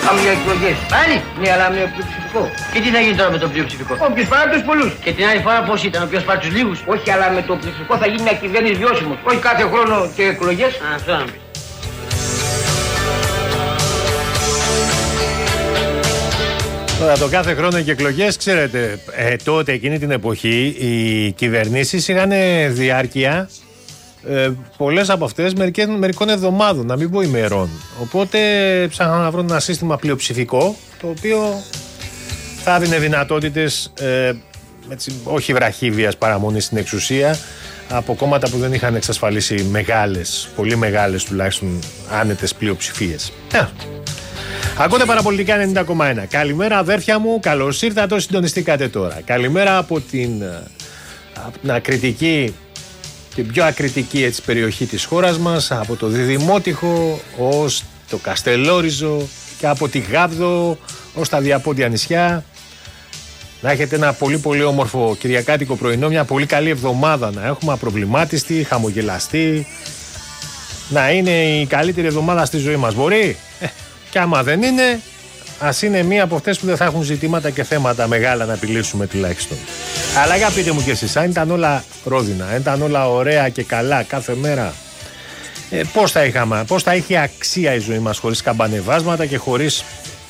Πάμε για εκλογές. Πάλι. Ναι, αλλά με πλειοψηφικό. Και τι θα γίνει τώρα με το πλειοψηφικό? Όποιος πάρει τους πολλούς. Και την άλλη φορά πώς ήταν, ο οποίος πάρει τους λίγους? Όχι, αλλά με το πλειοψηφικό θα γίνει μια κυβέρνηση βιώσιμος. Όχι κάθε χρόνο και εκλογές. Αυτό να πεις. Τώρα το κάθε χρόνο και εκλογές, ξέρετε, τότε εκείνη την εποχή οι κυβερνήσεις είχαν διάρκεια πολλές από αυτές μερικών εβδομάδων, να μην πω ημερών. Οπότε ψάχναν να βρουν ένα σύστημα πλειοψηφικό, το οποίο θα έδινε δυνατότητες όχι βραχύβιας παραμονής στην εξουσία από κόμματα που δεν είχαν εξασφαλίσει μεγάλες, πολύ μεγάλες τουλάχιστον άνετες πλειοψηφίες. Ακούτε Παραπολιτικά 90,1. Καλημέρα αδέρφια μου, καλώς ήρθατε, συντονιστήκατε τώρα. Καλημέρα από την ακριτική, την πιο ακριτική έτσι, περιοχή της χώρας μας, από το Διδημότυχο ως το Καστελόριζο και από τη Γάβδο ως τα διαπόντια νησιά. Να έχετε ένα πολύ πολύ όμορφο κυριακάτικο πρωινό, μια πολύ καλή εβδομάδα να έχουμε, απροβλημάτιστη, χαμογελαστή, να είναι η καλύτερη εβδομάδα στη ζωή μας. Μπορεί? Και άμα δεν είναι, ας είναι μία από αυτές που δεν θα έχουν ζητήματα και θέματα μεγάλα να επιλύσουμε τουλάχιστον. Αλλά για πείτε μου κι εσείς, αν ήταν όλα ρόδινα, αν ήταν όλα ωραία και καλά κάθε μέρα, πώς θα είχε αξία η ζωή μας χωρίς καμπανεβάσματα και χωρίς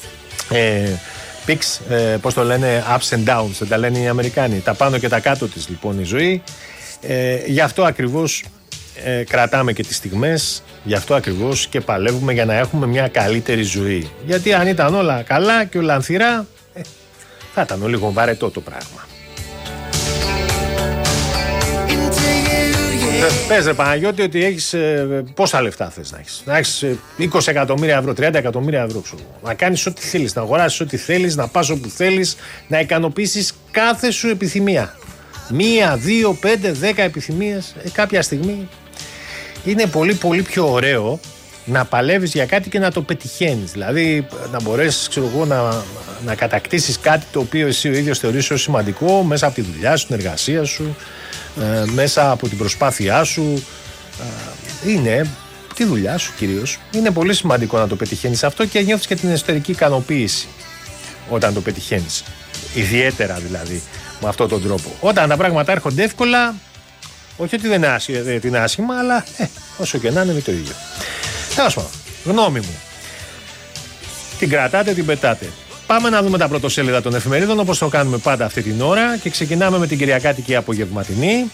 peaks, πώς το λένε, ups and downs, δεν τα λένε οι Αμερικάνοι, τα πάνω και τα κάτω της λοιπόν η ζωή. Γι' αυτό ακριβώς κρατάμε και τις στιγμές, γι' αυτό ακριβώς και παλεύουμε για να έχουμε μια καλύτερη ζωή. Γιατί αν ήταν όλα καλά και όλα ανθυρά, θα ήταν λίγο βαρετό το πράγμα. Πες ρε Παναγιώτη ότι έχεις πόσα λεφτά θες να έχεις? Να έχεις 20 εκατομμύρια ευρώ, 30 εκατομμύρια ευρώ, να κάνεις ό,τι θέλεις, να αγοράσεις ό,τι θέλεις, να πας όπου θέλεις, να ικανοποιήσεις κάθε σου επιθυμία. 1, 2, 5, 10 επιθυμίες κάποια στιγμή. Είναι πολύ πολύ πιο ωραίο να παλεύεις για κάτι και να το πετυχαίνεις. Δηλαδή να μπορέσεις, ξέρω εγώ, να κατακτήσεις κάτι το οποίο εσύ ο ίδιος θεωρείς ως σημαντικό μέσα από τη δουλειά σου, την εργασία σου, μέσα από την προσπάθειά σου. Είναι τη δουλειά σου κυρίως. Είναι πολύ σημαντικό να το πετυχαίνεις αυτό και νιώθεις και την εσωτερική ικανοποίηση όταν το πετυχαίνεις. Ιδιαίτερα δηλαδή με αυτόν τον τρόπο. Όταν τα πράγματα έρχονται εύκολα, όχι ότι δεν είναι άσχημα, αλλά όσο και να είναι το ίδιο. Τέλος πάντων, γνώμη μου. Την κρατάτε, την πετάτε. Πάμε να δούμε τα πρωτοσέλιδα των εφημερίδων όπως το κάνουμε πάντα αυτή την ώρα και ξεκινάμε με την κυριακάτικη απογευματινή.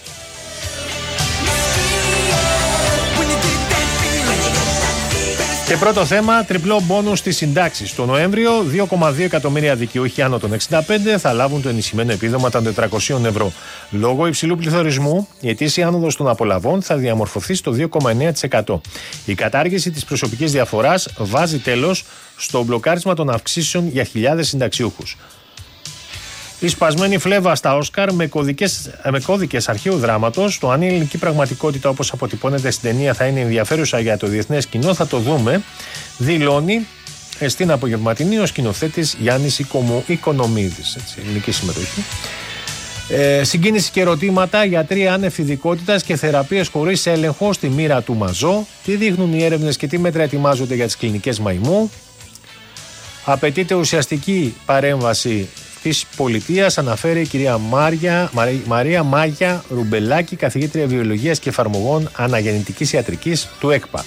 Και πρώτο θέμα, τριπλό μπόνους στις συντάξεις. Το Νοέμβριο, 2,2 εκατομμύρια δικαιούχοι άνω των 65 θα λάβουν το ενισχυμένο επίδομα των 400 ευρώ. Λόγω υψηλού πληθωρισμού, η ετήσια άνοδος των απολαβών θα διαμορφωθεί στο 2,9%. Η κατάργηση της προσωπικής διαφοράς βάζει τέλος στο μπλοκάρισμα των αυξήσεων για χιλιάδες συνταξιούχους. Η σπασμένη φλέβα στα Όσκαρ με κώδικες αρχαίου δράματος. Το αν η ελληνική πραγματικότητα όπως αποτυπώνεται στην ταινία θα είναι ενδιαφέρουσα για το διεθνές κοινό θα το δούμε. Δηλώνει στην απογευματινή ο σκηνοθέτης Γιάννης Οικονομίδης. Ελληνική συμμετοχή. Συγκίνηση και ερωτήματα, γιατροί άνευ ειδικότητας και θεραπείες χωρίς έλεγχο στη μοίρα του μαζό. Τι δείχνουν οι έρευνες και τι μέτρα ετοιμάζονται για τις κλινικές μαϊμού. Απαιτείται ουσιαστική παρέμβαση της πολιτείας, αναφέρει η κυρία Μαρία Μάγια Ρουμπελάκη, καθηγήτρια βιολογίας και εφαρμογών αναγεννητικής ιατρικής του ΕΚΠΑ.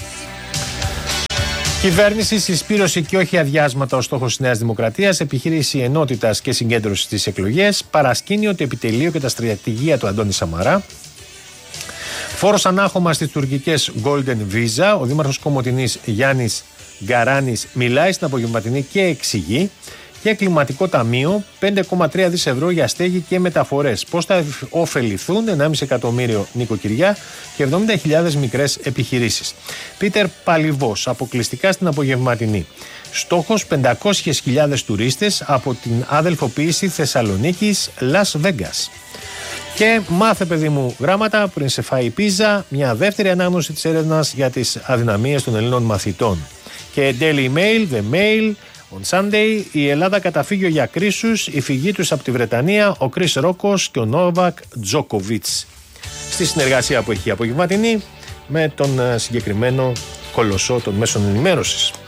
Κυβέρνηση, συσπήρωση και όχι αδειάσματα ο στόχος της Νέας Δημοκρατίας, επιχείρηση ενότητας και συγκέντρωση στις εκλογές, παρασκήνιο το επιτελείο και τα στρατηγία του Αντώνη Σαμαρά. Φόρος ανάχωμα στις τουρκικές Golden Visa, ο δήμαρχος Κομοτηνής Γιάννης Γκαράνης μιλάει στην απογευματινή και εξηγεί. Και κλιματικό ταμείο 5,3 δις ευρώ για στέγη και μεταφορές. Πώς θα ωφεληθούν 1,5 εκατομμύριο νοικοκυριά και 70.000 μικρές επιχειρήσεις. Πίτερ Παλιβός, αποκλειστικά στην απογευματινή. Στόχος 500.000 τουρίστες από την αδελφοποίηση Θεσσαλονίκης Las Vegas. Και μάθε παιδί μου γράμματα πριν σε φάει η πίζα, μια δεύτερη ανάγνωση της έρευνας για τις αδυναμίες των Ελλήνων μαθητών. Και Daily Mail, The Mail. On Sunday, η Ελλάδα καταφύγιο για κρίσους, η φυγή τους από τη Βρετανία, ο Κρίς Ρόκος και ο Νόβακ Τζόκοβιτς. Στη συνεργασία που έχει η απογευματινή με τον συγκεκριμένο κολοσσό των μέσων ενημέρωσης.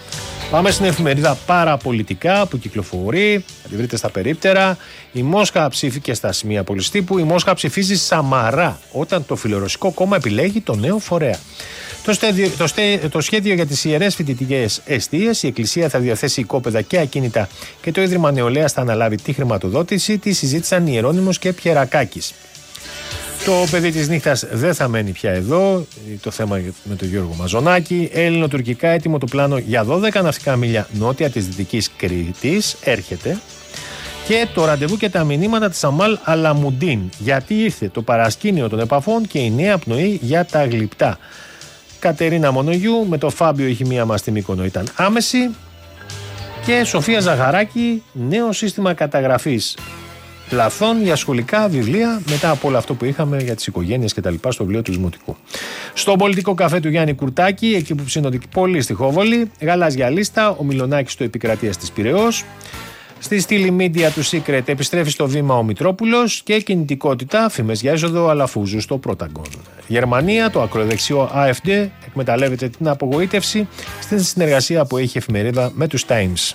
Πάμε στην εφημερίδα Παραπολιτικά που κυκλοφορεί, θα τη βρείτε στα περίπτερα. Η Μόσχα ψήφηκε στα σημεία πολιστύπου. Η Μόσχα ψηφίζει Σαμαρά όταν το φιλορωσικό κόμμα επιλέγει το νέο φορέα. Το σχέδιο για τις ιερές φοιτητικές εστίες, η Εκκλησία θα διαθέσει οικόπεδα και ακίνητα και το Ίδρυμα Νεολαίας θα αναλάβει τη χρηματοδότηση, τη συζήτησαν Ιερώνυμος και Πιερακάκης. Το παιδί της νύχτας δεν θα μένει πια εδώ, το θέμα με τον Γιώργο Μαζονάκη. Έλληνο-τουρκικά έτοιμο το πλάνο για 12 ναυτικά μίλια νότια της Δυτικής Κρήτης έρχεται. Και το ραντεβού και τα μηνύματα της Αμάλ Αλαμουντίν. Γιατί ήρθε το παρασκήνιο των επαφών και η νέα πνοή για τα γλυπτά. Κατερίνα Μονογιού με το Φάμπιο η χημεία μας στη Μύκονο ήταν άμεση. Και Σοφία Ζαχαράκη, νέο σύστημα καταγραφής λαθών για σχολικά βιβλία μετά από όλο αυτό που είχαμε για τις οικογένειες και τα λοιπά στο βιβλίο του Δημοτικού. Στο πολιτικό καφέ του Γιάννη Κουρτάκη, εκεί που ψήνονται πολλοί στη Χόβολη, γαλάζια λίστα, ο Μιλονάκης στο επικρατείας της Πειραιώς. Στη στήλη media του Secret επιστρέφει στο βήμα ο Μητρόπουλος και κινητικότητα, φήμες για έσοδο Αλαφούζου στο Πρόταγκον. Γερμανία, το ακροδεξιό AfD εκμεταλλεύεται την απογοήτευση στην συνεργασία που έχει εφημερίδα με τους Times.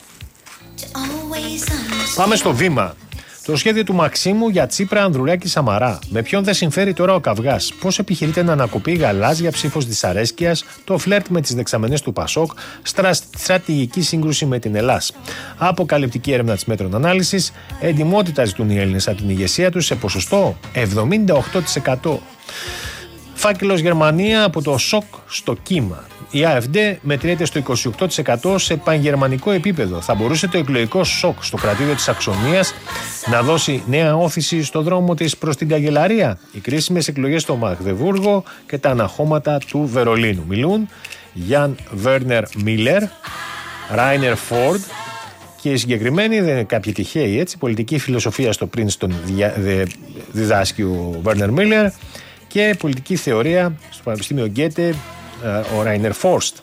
Πάμε στο βήμα. Το σχέδιο του Μαξίμου για Τσίπρα, Ανδρουλάκη, Σαμαρά. Με ποιον δεν συμφέρει τώρα ο καυγάς? Πώς επιχειρείται να ανακοπεί γαλάζια ψήφος δυσαρέσκειας, το φλερτ με τις δεξαμενές του Πασόκ, στρατηγική σύγκρουση με την Ελλάς. Αποκαλυπτική έρευνα της Μέτρων Ανάλυσης. Εντιμότητα ζητούν οι Έλληνες από την ηγεσία τους σε ποσοστό 78%. Φάκελος Γερμανία από το σοκ στο κύμα. Η AfD μετριέται στο 28% σε πανγερμανικό επίπεδο. Θα μπορούσε το εκλογικό σοκ στο κρατήδιο της Σαξονίας να δώσει νέα όθηση στο δρόμο της προς την καγκελαρία? Οι κρίσιμες εκλογές στο Μαγδεβούργο και τα αναχώματα του Βερολίνου. Μιλούν Γιάν Βέρνερ Μίλερ, Ράινερ Φόρντ και οι συγκεκριμένοι δεν είναι κάποιοι τυχαίοι, έτσι. Πολιτική φιλοσοφία στο Princeton διδάσκει ο Βέρνερ Μίλερ και πολιτική θεωρία στο Πανεπιστήμιο Γκέτε ο Ράινερ Φόρστ.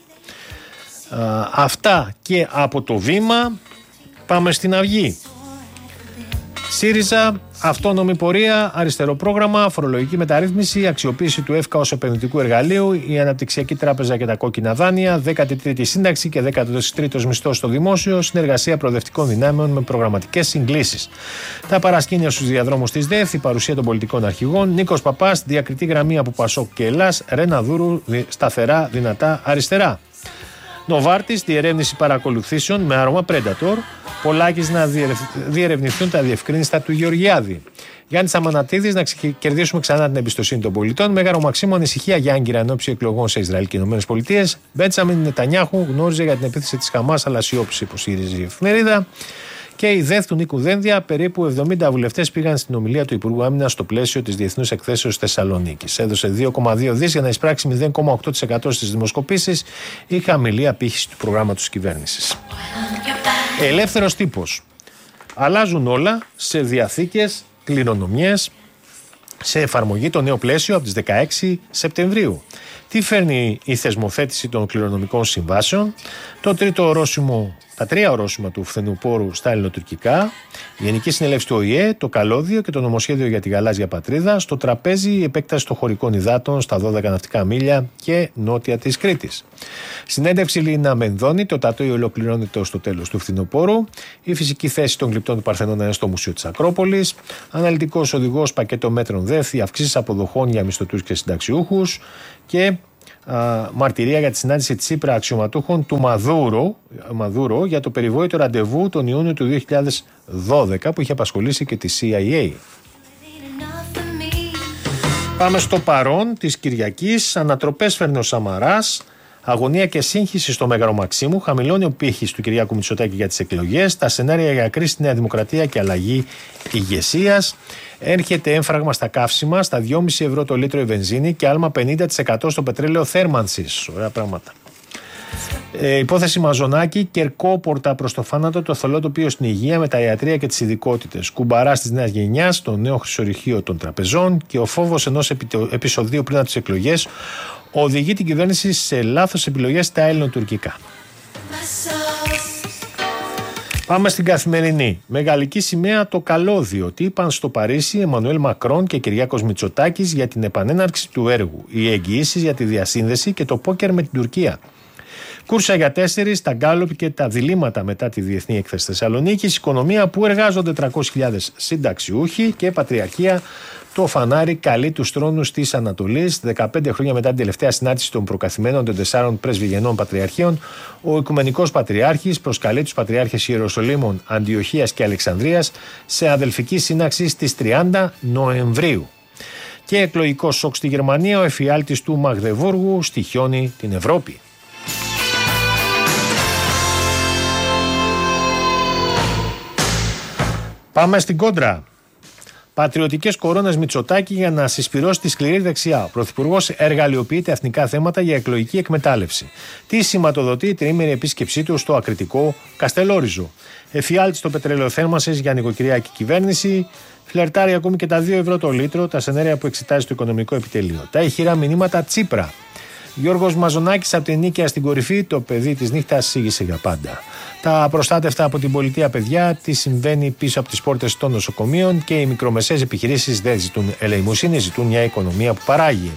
Αυτά και από το βήμα. Πάμε στην Αυγή. ΣΥΡΙΖΑ, αυτόνομη πορεία, αριστερό πρόγραμμα, φορολογική μεταρρύθμιση, αξιοποίηση του ΕΦΚΑ ως επενδυτικού εργαλείου, η Αναπτυξιακή Τράπεζα και τα κόκκινα δάνεια, 13η σύνταξη και 13ος μισθός στο δημόσιο, συνεργασία προοδευτικών δυνάμεων με προγραμματικές συγκλήσεις. Τα παρασκήνια στους διαδρόμους της ΔΕΘ, η παρουσία των πολιτικών αρχηγών, Νίκος Παπάς, διακριτή γραμμή από Πασόκ και Ελλάς, Ρένα Δούρου, σταθερά, δυνατά, αριστερά. Νοβάρτης, διερεύνηση παρακολουθήσεων με άρωμα Predator. Πολάκης να διερευνηθούν τα διευκρίνηστα του Γεωργιάδη. Γιάννης Αμανατίδης να κερδίσουμε ξανά την εμπιστοσύνη των πολιτών. Μέγαρο Μαξίμου, ανησυχία για άγκυρα εν ώψη εκλογών σε Ισραήλ και ΗΠΑ. Μπέντσαμιν Νετανιάχου γνώριζε για την επίθεση της Χαμάς, αλλά σιώπησε, υποσχέριζε η εφημερίδα. Και η ΔΕΘ του Νίκου Δένδια, περίπου 70 βουλευτές πήγαν στην ομιλία του Υπουργού Άμυνας στο πλαίσιο της Διεθνούς Εκθέσεως Θεσσαλονίκης. Έδωσε 2,2 δις για να εισπράξει 0,8% στις δημοσκοπήσεις, η χαμηλή απήχηση του προγράμματος της κυβέρνησης. Ελεύθερος τύπος. Αλλάζουν όλα σε διαθήκες, κληρονομιές, σε εφαρμογή το νέο πλαίσιο από τις 16 Σεπτεμβρίου. Τι φέρνει η θεσμοθέτηση των κληρονομικών συμβάσεων? Τα τρία ορόσημα του φθινοπόρου στα ελληνοτουρκικά, η Γενική Συνέλευση του ΟΗΕ, το καλώδιο και το νομοσχέδιο για τη γαλάζια πατρίδα, στο τραπέζι η επέκταση των χωρικών υδάτων στα 12 ναυτικά μίλια και νότια της Κρήτης. Συνέντευξη Λίνα Μενδώνη, το τατόι ολοκληρώνεται ως το τέλος του φθινοπόρου, η φυσική θέση των γλυπτών του Παρθενώνα είναι στο Μουσείο της Ακρόπολης, αναλυτικός οδηγός πακέτο μέτρων ΔΕΘ, οι αυξήσεις αποδοχών για μισθωτούς και συνταξιούχους και μαρτυρία για τη συνάντηση Τσίπρα αξιωματούχων του Μαδούρο για το περιβόητο ραντεβού τον Ιούνιο του 2012 που είχε απασχολήσει και τη CIA. Πάμε στο παρόν της Κυριακής. Ανατροπές φέρνει ο Σαμαράς. Αγωνία και σύγχυση στο Μέγαρο Μαξίμου. Χαμηλώνει ο πύχης του Κυριάκου Μητσοτάκη για τις εκλογές. Τα σενάρια για κρίση στη Νέα Δημοκρατία και αλλαγή ηγεσίας. Έρχεται έμφραγμα στα καύσιμα, στα 2,5 ευρώ το λίτρο η βενζίνη και άλμα 50% στο πετρέλαιο θέρμανσης. Ωραία πράγματα. Υπόθεση Μαζονάκη, κερκόπορτα προς το θάνατο, το θολό τοπίο στην υγεία με τα ιατρεία και τις ειδικότητες. Κουμπαράς της νέας γενιάς, το νέο χρυσορυχείο των τραπεζών και ο φόβος ενός επεισοδίου πριν από τις εκλογές οδηγεί την κυβέρνηση σε λάθος επιλογές στα ελληνοτουρκικά. Πάμε στην Καθημερινή. Με γαλλική σημαία το καλώδιο. Τι είπαν στο Παρίσι Εμμανουέλ Μακρόν και Κυριάκος Μητσοτάκης για την επανέναρξη του έργου, οι εγγυήσεις για τη διασύνδεση και το πόκερ με την Τουρκία. Κούρσα για 4, τα γκάλοπ και τα διλήμματα μετά τη Διεθνή Έκθεση Θεσσαλονίκης. Οικονομία που εργάζονται 300.000 συνταξιούχοι και πατριαρχία. Το φανάρι καλεί τους τρόνους της Ανατολής. 15 χρόνια μετά την τελευταία συνάντηση των προκαθημένων των 4 πρεσβυγενών πατριαρχείων, ο Οικουμενικός Πατριάρχης προσκαλεί τους πατριάρχες Ιεροσολύμων, Αντιοχίας και Αλεξανδρίας σε αδελφική σύναξη στις 30 Νοεμβρίου. Και εκλογικό σοκ στη Γερμανία, ο εφιάλτης του Μαγδεβούργου στοιχιώνει την Ευρώπη. Πάμε στην κόντρα. Πατριωτικές κορώνες Μητσοτάκη για να συσπυρώσει τη σκληρή δεξιά. Ο Πρωθυπουργός εργαλειοποιείται εθνικά θέματα για εκλογική εκμετάλλευση. Τι σηματοδοτεί η τριήμερη επίσκεψή του στο ακριτικό Καστελόριζο. Εφιάλτη στο πετρελαιοθέρμανσης για νοικοκυριακή κυβέρνηση. Φλερτάρει ακόμη και τα 2 ευρώ το λίτρο, τα σενέρια που εξετάζει το οικονομικό επιτελείο. Τα ηχηρά μηνύματα Τσίπρα. Γιώργος Μαζονάκης από την νίκαια στην κορυφή, το παιδί της νύχτας σήγησε για πάντα. Τα προστάτευτα από την πολιτεία παιδιά, τι συμβαίνει πίσω από τις πόρτες των νοσοκομείων και οι μικρομεσαίες επιχειρήσεις δεν ζητούν ελεημοσύνη, ζητούν μια οικονομία που παράγει.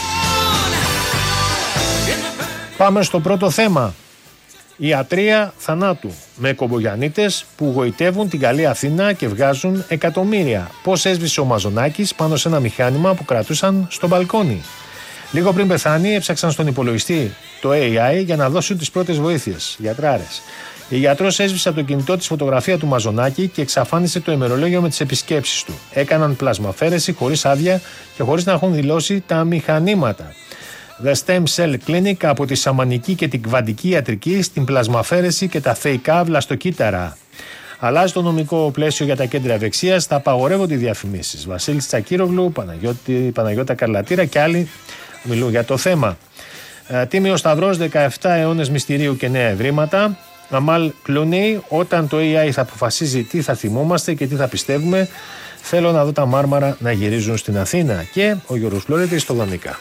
Πάμε στο πρώτο θέμα. Ιατρεία θανάτου με κομπογιανίτες που γοητεύουν την καλή Αθήνα και βγάζουν εκατομμύρια. Πώς έσβησε ο Μαζονάκης πάνω σε ένα μηχάνημα που κρατούσαν στο μπαλκόνι. Λίγο πριν πεθάνει, έψαξαν στον υπολογιστή το AI για να δώσουν τις πρώτες βοήθειες. Γιατράρες. Η γιατρός έσβησε από το κινητό της φωτογραφία του Μαζονάκη και εξαφάνισε το ημερολόγιο με τις επισκέψεις του. Έκαναν πλασμαφέρεση χωρίς άδεια και χωρίς να έχουν δηλώσει τα μηχανήματα. The Stem Cell Clinic από τη σαμανική και την κβαντική ιατρική στην πλασμαφέρεση και τα θεϊκά βλαστοκύτταρα. Αλλάζει το νομικό πλαίσιο για τα κέντρα ευεξίας, θα απαγορεύονται οι διαφημίσεις. Βασίλης Τσακίρογλου, Παναγιώτα Καρλατήρα και άλλοι μιλούν για το θέμα. Τίμιος Σταυρός, 17 αιώνες μυστηρίου και νέα ευρήματα. Αμάλ Κλούνεϊ, όταν το AI θα αποφασίζει τι θα θυμόμαστε και τι θα πιστεύουμε, θέλω να δω τα μάρμαρα να γυρίζουν στην Αθήνα. Και ο Γιώργος Φλωρίτης στο Δανικά.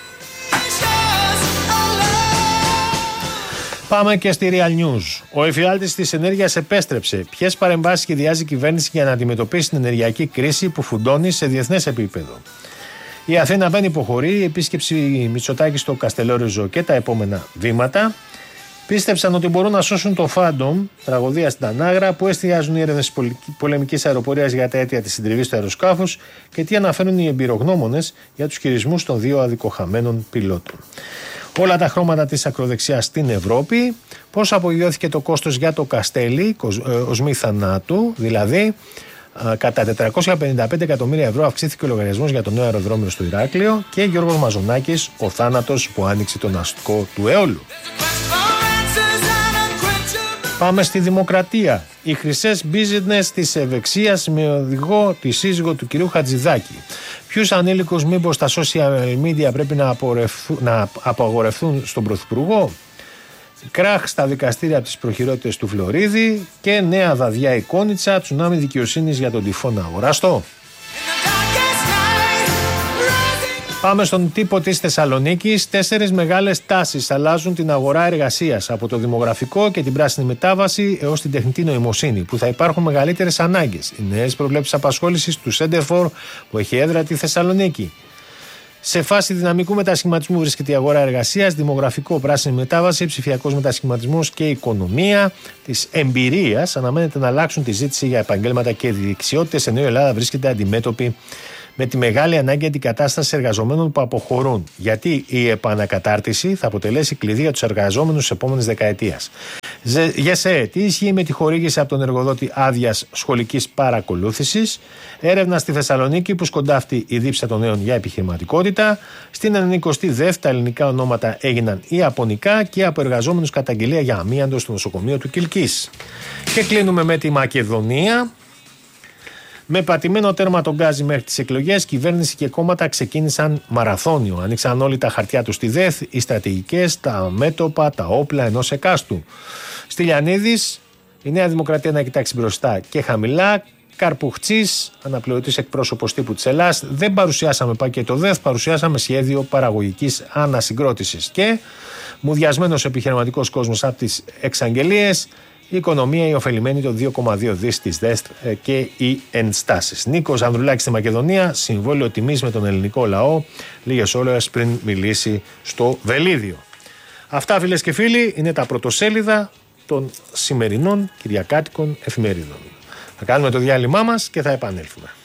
Πάμε και στη Real News. Ο εφιάλτης της ενέργειας επέστρεψε. Ποιες παρεμβάσεις σχεδιάζει η κυβέρνηση για να αντιμετωπίσει την ενεργειακή κρίση που φουντώνει σε διεθνές επίπεδο. Η Αθήνα δεν υποχωρεί. Η επίσκεψη Μητσοτάκη στο Καστελόριζο και τα επόμενα βήματα. Πίστεψαν ότι μπορούν να σώσουν το Phantom, τραγωδία στην Ανάγρα, που εστιάζουν οι έρευνες πολεμικής αεροπορίας για τα αίτια της συντριβής του αεροσκάφους και τι αναφέρουν οι εμπειρογνώμονες για τους χειρισμούς των 2 αδικοχαμένων πιλότων. Όλα τα χρώματα της ακροδεξιάς στην Ευρώπη, πώς απογειώθηκε το κόστος για το Καστέλι, οσμή θανάτου, δηλαδή κατά 455 εκατομμύρια ευρώ αυξήθηκε ο λογαριασμός για το νέο αεροδρόμιο στο Ηράκλειο και Γιώργος Μαζονάκης, ο θάνατος που άνοιξε τον αστικό του Έολου. Πάμε στη Δημοκρατία. Οι χρυσές business της ευεξίας με οδηγό τη σύζυγο του κυρίου Χατζηδάκη. Ποιους ανήλικους μήπως τα social media πρέπει να απαγορευτούν στον Πρωθυπουργό. Κράχ στα δικαστήρια από τις προχειρότητες του Φλωρίδη και νέα δαδιά εικόνιτσα, τσουνάμι δικαιοσύνης για τον τυφώνα αγοραστό. Πάμε στον τύπο της Θεσσαλονίκης. 4 μεγάλες τάσεις αλλάζουν την αγορά εργασίας, από το δημογραφικό και την πράσινη μετάβαση έως την τεχνητή νοημοσύνη, που θα υπάρχουν μεγαλύτερες ανάγκες. Οι νέες προβλέψεις απασχόλησης του Σέντερφορ που έχει έδρα τη Θεσσαλονίκη. Σε φάση δυναμικού μετασχηματισμού βρίσκεται η αγορά εργασίας, δημογραφικό, πράσινη μετάβαση, ψηφιακός μετασχηματισμός και οικονομία της εμπειρίας. Αναμένεται να αλλάξουν τη ζήτηση για επαγγέλματα και δεξιότητες, ενώ η Ελλάδα βρίσκεται αντιμέτωπη με τη μεγάλη ανάγκη αντικατάστασης εργαζομένων που αποχωρούν. Γιατί η επανακατάρτιση θα αποτελέσει κλειδί για τους εργαζόμενους της επόμενης δεκαετίας. ΓΕΣΕ, τι ισχύει με τη χορήγηση από τον εργοδότη άδειας σχολικής παρακολούθησης. Έρευνα στη Θεσσαλονίκη που σκοντάφτει η δίψα των νέων για επιχειρηματικότητα. Στην 92η τα ελληνικά ονόματα έγιναν ιαπωνικά και από εργαζόμενους καταγγελία για αμίαντο στο νοσοκομείο του Κιλκής. Και κλείνουμε με τη Μακεδονία. Με πατημένο τέρμα τον γκάζι μέχρι τις εκλογές, κυβέρνηση και κόμματα ξεκίνησαν μαραθώνιο. Άνοιξαν όλοι τα χαρτιά του στη ΔΕΘ, οι στρατηγικές, τα μέτωπα, τα όπλα ενός εκάστου. Στυλιανίδης, η Νέα Δημοκρατία να κοιτάξει μπροστά και χαμηλά. Καρπουχτσής, αναπληρωτής εκπρόσωπος τύπου της Ελλάδας. Δεν παρουσιάσαμε πακέτο ΔΕΘ, παρουσιάσαμε σχέδιο παραγωγικής ανασυγκρότησης. Και μουδιασμένος επιχειρηματικός κόσμος από τις εξαγγελίες. Η οικονομία, η ωφελημένη των 2,2 δις της ΔΕΣΤ και οι ενστάσεις. Νίκος Ανδρουλάκης στη Μακεδονία, συμβόλαιο τιμής με τον ελληνικό λαό, λίγες ώρες πριν μιλήσει στο Βελίδιο. Αυτά, φίλες και φίλοι, είναι τα πρωτοσέλιδα των σημερινών κυριακάτικων εφημερίδων. Θα κάνουμε το διάλειμμά μας και θα επανέλθουμε.